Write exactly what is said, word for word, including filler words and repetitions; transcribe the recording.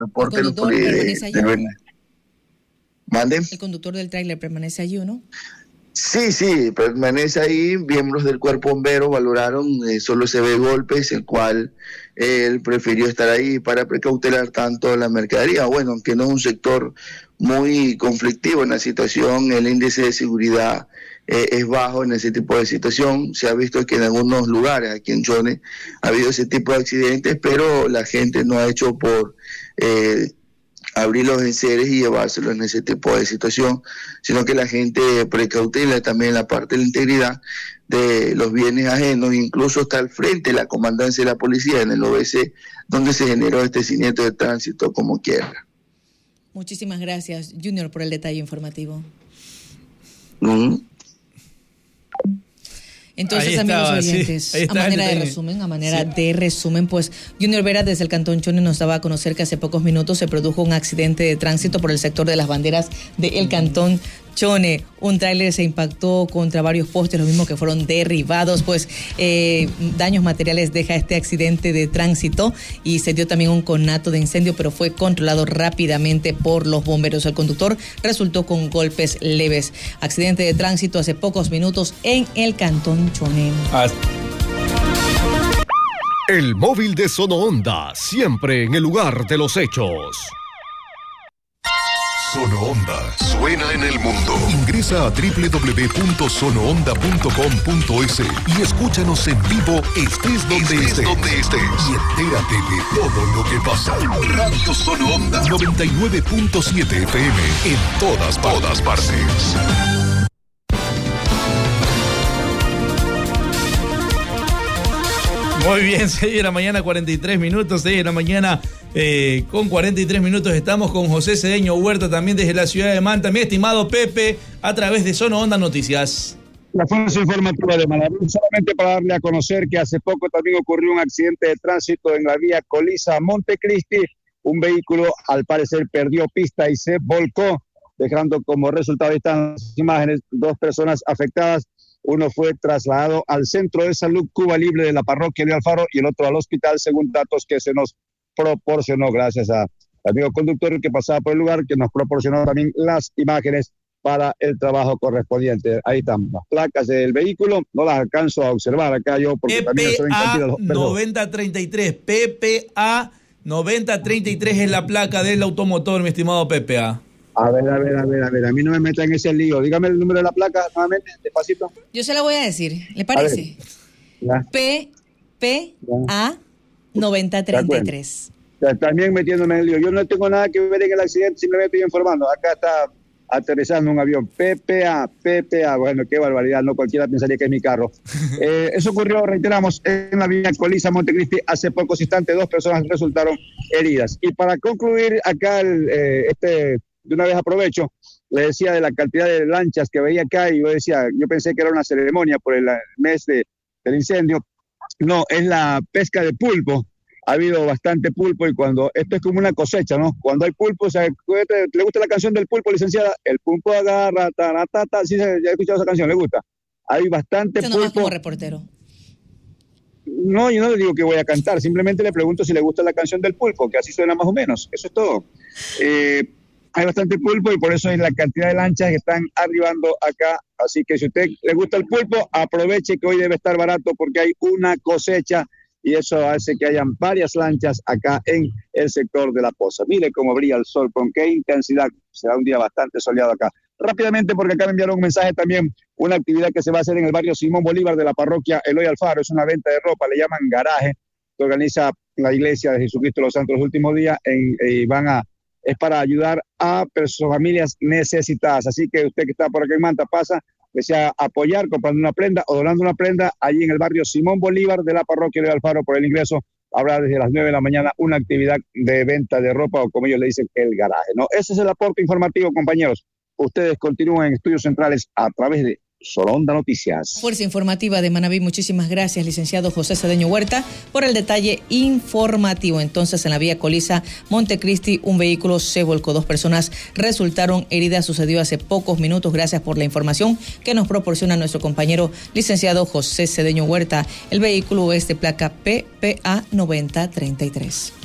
transporte ¿El conductor de, permanece allí? de, de, ¿Mande? El conductor del tráiler permanece allí, ¿o no? Sí, sí, permanece ahí. Miembros del cuerpo bombero valoraron, eh, solo se ve golpes, el cual eh, él prefirió estar ahí para precautelar tanto la mercadería. Bueno, aunque no es un sector muy conflictivo en la situación, el índice de seguridad eh, es bajo en ese tipo de situación. Se ha visto que en algunos lugares, aquí en Chone, ha habido ese tipo de accidentes, pero la gente no ha hecho por... Eh, abrir los enseres y llevárselos en ese tipo de situación, sino que la gente precautela también la parte de la integridad de los bienes ajenos, incluso está al frente de la comandancia de la policía en el O B C, donde se generó este siniestro de tránsito, como quiera. Muchísimas gracias, Junior, por el detalle informativo. Uh-huh. Entonces, ahí amigos estaba, oyentes, sí, a manera de resumen, a manera sí. de resumen, pues Junior Vera desde el Cantón Chone nos daba a conocer que hace pocos minutos se produjo un accidente de tránsito por el sector de las banderas del Cantón Chone. Un tráiler se impactó contra varios postes, los mismos que fueron derribados, pues eh, daños materiales deja este accidente de tránsito y se dio también un conato de incendio, pero fue controlado rápidamente por los bomberos. El conductor resultó con golpes leves. Accidente de tránsito hace pocos minutos en el Cantón Chone. Ah. El móvil de Sonoonda, siempre en el lugar de los hechos. Sonoonda suena en el mundo. Ingresa a doble u doble u doble u punto sonoonda punto com punto es y escúchanos en vivo, estés donde estés, estés donde estés y entérate de todo lo que pasa. Radio Sonoonda noventa y nueve punto siete F M en todas, todas partes. Muy bien, seis de la mañana, cuarenta y tres minutos, seis de la mañana eh, con cuarenta y tres minutos. Estamos con José Cedeño Huerta, también desde la ciudad de Manta. Mi estimado Pepe, a través de Sonoonda Noticias. La fuerza informativa de Manaví, solamente para darle a conocer que hace poco también ocurrió un accidente de tránsito en la vía Colisa-Montecristi. Un vehículo, al parecer, perdió pista y se volcó, dejando como resultado de estas imágenes dos personas afectadas. Uno fue trasladado al Centro de Salud Cuba Libre de la parroquia de Alfaro y el otro al hospital, según datos que se nos proporcionó gracias al amigo conductor que pasaba por el lugar, que nos proporcionó también las imágenes para el trabajo correspondiente. Ahí están las placas del vehículo, no las alcanzo a observar acá yo porque también se ven cantidad. P P A noventa treinta y tres, P P A noventa treinta y tres es la placa del automotor, mi estimado Pepe A. A ver, a ver, a ver, a ver, a mí no me metan en ese lío. Dígame el número de la placa nuevamente, despacito. Yo se la voy a decir, ¿le parece? P P A noventa treinta y tres. También metiéndome en el lío. Yo no tengo nada que ver en el accidente, simplemente estoy informando. Acá está aterrizando un avión. P P A, P P A. Bueno, qué barbaridad, no cualquiera pensaría que es mi carro. Eh, eso ocurrió, reiteramos, en la vía Colisa-Montecristi hace pocos instantes. Dos personas resultaron heridas. Y para concluir acá, el, eh, este... de una vez aprovecho, le decía de la cantidad de lanchas que veía acá y yo decía, yo pensé que era una ceremonia por el mes de, del incendio. No, es la pesca de pulpo. Ha habido bastante pulpo y cuando, esto es como una cosecha, ¿no? Cuando hay pulpo, o sea, ¿le gusta la canción del pulpo, licenciada? El pulpo agarra, taratata, sí, ya he escuchado esa canción, ¿le gusta? Hay bastante pulpo. No, como reportero. No, yo no le digo que voy a cantar, simplemente le pregunto si le gusta la canción del pulpo, que así suena más o menos, eso es todo. Eh... Hay bastante pulpo y por eso es la cantidad de lanchas que están arribando acá. Así que si a usted le gusta el pulpo, aproveche que hoy debe estar barato porque hay una cosecha y eso hace que hayan varias lanchas acá en el sector de La Poza. Mire cómo brilla el sol, con qué intensidad. Será un día bastante soleado acá. Rápidamente, porque acá me enviaron un mensaje también, una actividad que se va a hacer en el barrio Simón Bolívar de la parroquia Eloy Alfaro. Es una venta de ropa, le llaman garaje, que organiza la iglesia de Jesucristo de los Santos los últimos días en, y van a es para ayudar a personas, familias necesitadas. Así que usted que está por aquí en Manta, pasa, desea apoyar comprando una prenda o donando una prenda allí en el barrio Simón Bolívar de la parroquia de Alfaro. Por el ingreso habrá desde las nueve de la mañana una actividad de venta de ropa o como ellos le dicen, el garaje, ¿no? Ese es el aporte informativo, compañeros. Ustedes continúan en Estudios Centrales a través de Sonoonda Noticias. Fuerza informativa de Manaví, muchísimas gracias, licenciado José Cedeño Huerta, por el detalle informativo. Entonces, en la vía Colisa Montecristi, un vehículo se volcó, dos personas resultaron heridas, sucedió hace pocos minutos. Gracias por la información que nos proporciona nuestro compañero licenciado José Cedeño Huerta. El vehículo es de placa P P A noventa treinta y tres.